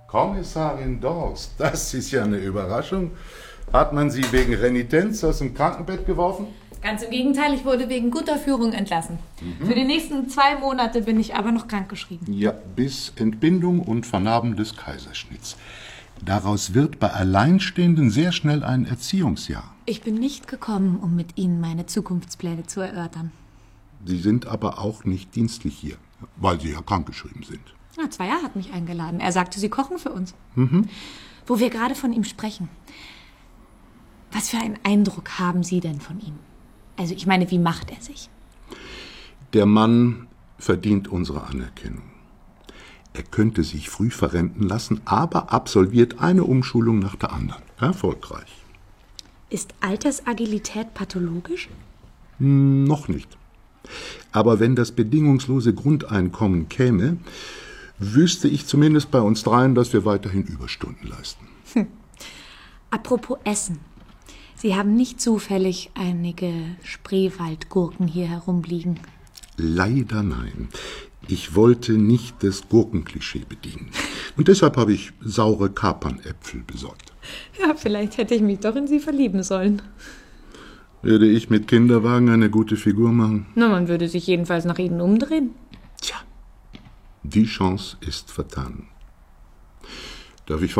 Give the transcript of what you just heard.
Kommissarin Dorst, das ist ja eine Überraschung. Hat man Sie wegen Renitenz aus dem Krankenbett geworfen? Ganz im Gegenteil, ich wurde wegen guter Führung entlassen. Für die nächsten 2 Monate bin ich aber noch krankgeschrieben. Ja, bis Entbindung und Vernarben des Kaiserschnitts. Daraus wird bei Alleinstehenden sehr schnell ein Erziehungsjahr. Ich bin nicht gekommen, um mit Ihnen meine Zukunftspläne zu erörtern. Sie sind aber auch nicht dienstlich hier, weil Sie ja krankgeschrieben sind. Na, 2 Jahre hat mich eingeladen. Er sagte, Sie kochen für uns. Wo wir gerade von ihm sprechen. Was für einen Eindruck haben Sie denn von ihm? Also ich meine, wie macht er sich? Der Mann verdient unsere Anerkennung. Er könnte sich früh verrenten lassen, aber absolviert eine Umschulung nach der anderen. Erfolgreich. Ist Altersagilität pathologisch? Noch nicht. Aber wenn das bedingungslose Grundeinkommen käme, wüsste ich zumindest bei uns dreien, dass wir weiterhin Überstunden leisten. Apropos Essen. Sie haben nicht zufällig einige Spreewaldgurken hier herumliegen? Leider nein. Ich wollte nicht das Gurkenklischee bedienen. Und deshalb habe ich saure Kapernäpfel besorgt. Ja, vielleicht hätte ich mich doch in Sie verlieben sollen. Würde ich mit Kinderwagen eine gute Figur machen? Na, man würde sich jedenfalls nach Ihnen umdrehen. Tja, die Chance ist vertan. Darf ich